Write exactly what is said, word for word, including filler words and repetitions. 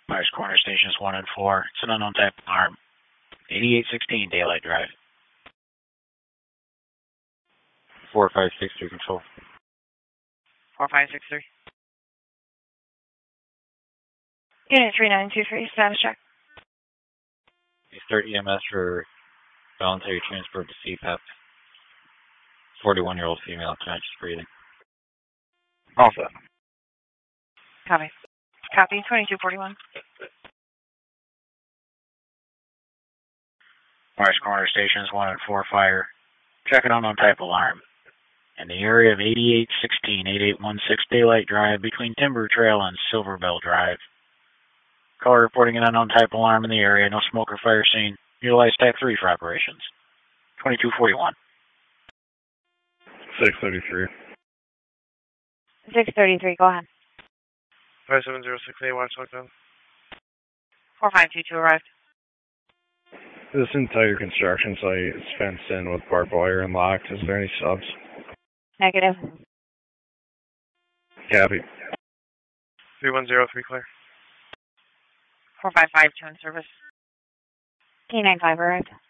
Myers Corner Stations one and four. It's an unknown type alarm. eighty-eight sixteen Daylight Drive. four five six three control. four five six three. Unit three nine two three, status check. Start E M S for voluntary transport to C PAP. forty-one-year-old female, conscious breathing. All set. Copy. Copy, twenty-two forty-one. Myers Corner Stations one and four fire. Check it unknown type alarm. In the area of eighty-eight sixteen, eighty-eight sixteen Daylight Drive between Timber Trail and Silver Bell Drive. Caller reporting an unknown type alarm in the area. No smoke or fire scene. Utilize type three for operations. twenty-two forty-one. six thirty-three. six thirty-three, go ahead. five seven zero six eight, watch lockdown. four five two two arrived. This entire construction site is fenced in with barbed wire and locked. Is there any subs? Negative. Copy. three one zero three, clear. four five five two in service. K nine five arrived.